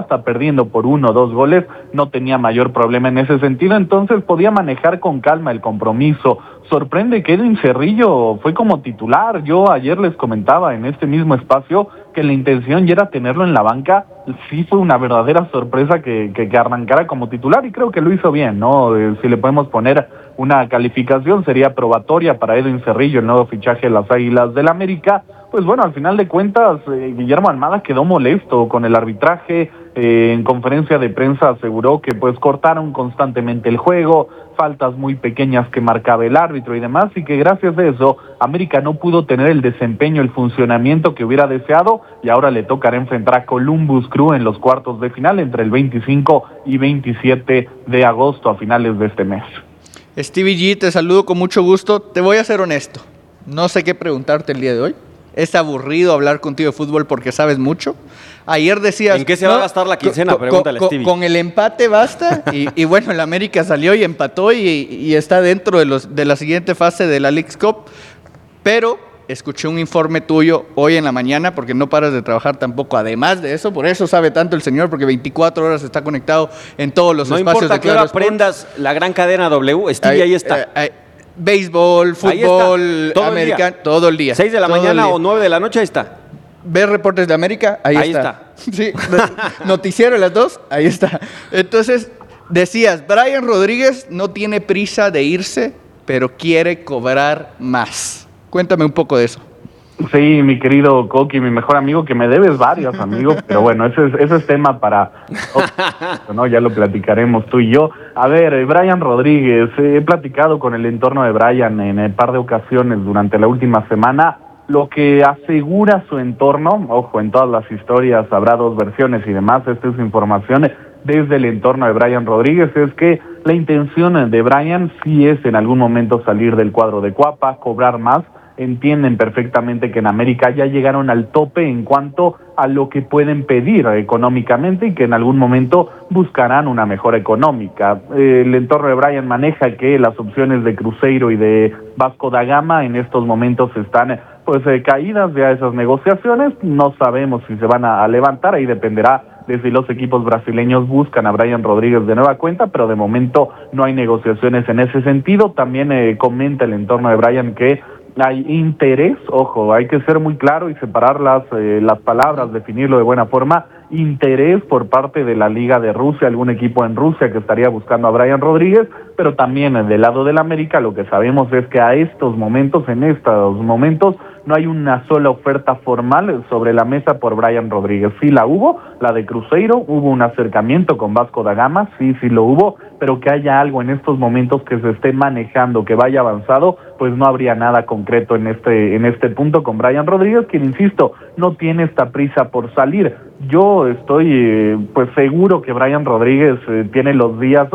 hasta perdiendo por 1 o 2 goles, no tenía mayor problema en ese sentido, entonces podía manejar con calma el compromiso. Sorprende que Edwin Cerrillo fue como titular. Yo ayer les comentaba en este mismo espacio que la intención ya era tenerlo en la banca. Sí fue una verdadera sorpresa que arrancara como titular y creo que lo hizo bien, ¿no? Si le podemos poner una calificación sería probatoria para Edwin Cerrillo, el nuevo fichaje de las Águilas del América. Pues bueno, al final de cuentas, Guillermo Almada quedó molesto con el arbitraje. En conferencia de prensa aseguró que pues cortaron constantemente el juego, faltas muy pequeñas que marcaba el árbitro y demás, y que gracias a eso América no pudo tener el desempeño, el funcionamiento que hubiera deseado, y ahora le tocará enfrentar a Columbus Crew en los cuartos de final entre el 25 y 27 de agosto a finales de este mes. Stevie G, te saludo con mucho gusto. Te voy a ser honesto, no sé qué preguntarte el día de hoy. Es aburrido hablar contigo de fútbol porque sabes mucho. Ayer decías... ¿En qué se va a gastar la quincena? Pregúntale a Stevie. Con el empate basta. Y bueno, el América salió y empató y está dentro de la siguiente fase de la Leagues Cup. Pero escuché un informe tuyo hoy en la mañana, porque no paras de trabajar tampoco. Además de eso, por eso sabe tanto el señor, porque 24 horas está conectado en todos los espacios de Claro Sports. No importa que ahora aprendas la gran cadena W, Stevie ahí está. Béisbol, fútbol, americano, todo el día. 6 de la mañana o 9 de la noche, ahí está. ¿Ves Reportes de América? Ahí está. Sí, noticiero de las 2, ahí está. Entonces, decías, Brian Rodríguez no tiene prisa de irse, pero quiere cobrar más. Cuéntame un poco de eso. Sí, mi querido Coqui, mi mejor amigo, que me debes varios amigos, pero bueno, ese es tema para... ¿no? Ya lo platicaremos tú y yo. A ver, Brian Rodríguez, he platicado con el entorno de Brian en un par de ocasiones durante la última semana. Lo que asegura su entorno, ojo, en todas las historias habrá dos versiones y demás, esta es información desde el entorno de Brian Rodríguez, es que la intención de Brian sí es en algún momento salir del cuadro de Cuapa, cobrar más. Entienden perfectamente que en América ya llegaron al tope en cuanto a lo que pueden pedir económicamente y que en algún momento buscarán una mejora económica. El entorno de Brian maneja que las opciones de Cruzeiro y de Vasco da Gama en estos momentos están caídas ya esas negociaciones. No sabemos si se van a levantar, ahí dependerá de si los equipos brasileños buscan a Brian Rodríguez de nueva cuenta, pero de momento no hay negociaciones en ese sentido. También comenta el entorno de Brian que hay interés, ojo, hay que ser muy claro y separar las palabras, definirlo de buena forma, interés por parte de la Liga de Rusia, algún equipo en Rusia que estaría buscando a Brian Rodríguez, pero también del lado del América lo que sabemos es que en estos momentos, no hay una sola oferta formal sobre la mesa por Brian Rodríguez. Sí la hubo, la de Cruzeiro, hubo un acercamiento con Vasco da Gama, sí lo hubo, pero que haya algo en estos momentos que se esté manejando, que vaya avanzado, pues no habría nada concreto en este punto con Brian Rodríguez, quien, insisto, no tiene esta prisa por salir. Yo estoy seguro que Brian Rodríguez tiene los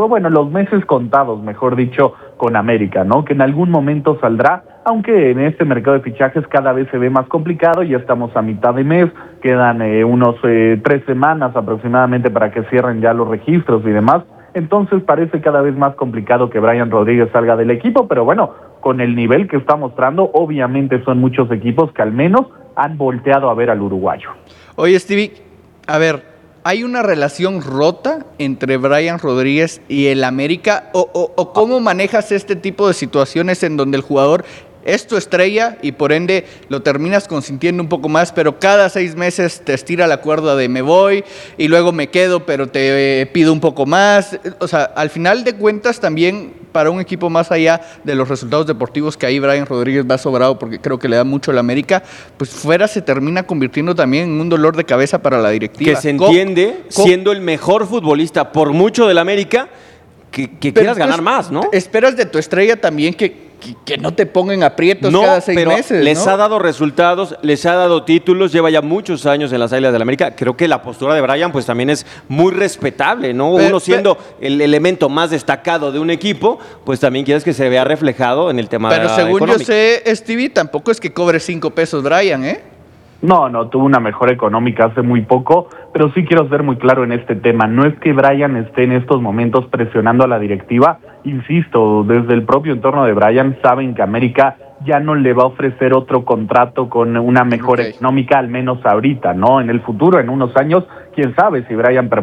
meses contados, mejor dicho, con América, ¿no? Que en algún momento saldrá, aunque en este mercado de fichajes cada vez se ve más complicado. Ya estamos a mitad de mes, quedan unos 3 semanas aproximadamente para que cierren ya los registros y demás. Entonces parece cada vez más complicado que Brian Rodríguez salga del equipo, pero bueno, con el nivel que está mostrando, obviamente son muchos equipos que al menos han volteado a ver al uruguayo. Oye, Stevie, a ver, ¿hay una relación rota entre Brian Rodríguez y el América? ¿O cómo manejas este tipo de situaciones en donde el jugador es tu estrella y por ende lo terminas consintiendo un poco más, pero cada 6 meses te estira la cuerda de me voy y luego me quedo, pero te pido un poco más? O sea, al final de cuentas también para un equipo más allá de los resultados deportivos, que ahí Brian Rodríguez va sobrado porque creo que le da mucho a la América, pues fuera se termina convirtiendo también en un dolor de cabeza para la directiva. Que se entiende, siendo el mejor futbolista por mucho del América, que quieras ganar más, ¿no? Esperas de tu estrella también que no te pongan aprietos cada 6 meses, ¿no? Les ha dado resultados, les ha dado títulos, lleva ya muchos años en las Águilas del América. Creo que la postura de Brian pues también es muy respetable, ¿no? Uno siendo el elemento más destacado de un equipo, pues también quieres que se vea reflejado en el tema económico. Pero según yo sé, Stevie, tampoco es que cobre 5 pesos Brian, ¿eh? No, tuvo una mejora económica hace muy poco, pero sí quiero ser muy claro en este tema. No es que Brian esté en estos momentos presionando a la directiva. Insisto, desde el propio entorno de Brian saben que América ya no le va a ofrecer otro contrato con una mejora económica, al menos ahorita, ¿no? En el futuro, en unos años, quién sabe si Brian